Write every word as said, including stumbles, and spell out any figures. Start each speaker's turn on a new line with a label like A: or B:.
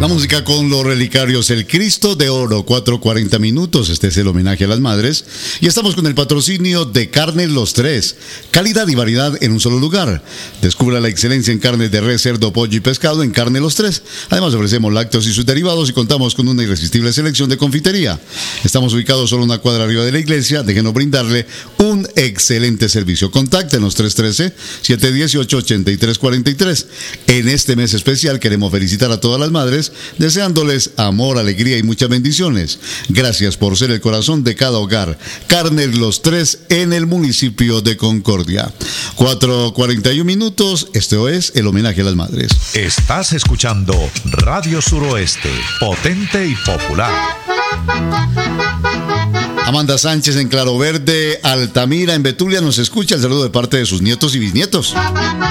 A: La música con los relicarios, el Cristo de Oro, cuatro cuarenta minutos. Este es el homenaje a las madres. Y estamos con el patrocinio de Carne Los Tres. Calidad y variedad en un solo lugar. Descubra la excelencia en carne de res, cerdo, pollo y pescado en Carne Los Tres. Además ofrecemos lácteos y sus derivados y contamos con una irresistible selección de confitería. Estamos ubicados solo una cuadra arriba de la iglesia. Déjenos brindarle un excelente servicio. Contáctenos tres uno tres, siete uno ocho, ocho tres cuatro tres. En este mes especial queremos felicitar a todas las madres, deseándoles amor, alegría y muchas bendiciones. Gracias por ser el corazón de cada hogar. Carne Los Tres en el municipio de Concordia. cuatro cuarenta y uno minutos. Esto es el homenaje a las madres.
B: Estás escuchando Radio Suroeste, potente y popular.
A: Amanda Sánchez en Claro Verde, Altamira en Betulia nos escucha. El saludo de parte de sus nietos y bisnietos.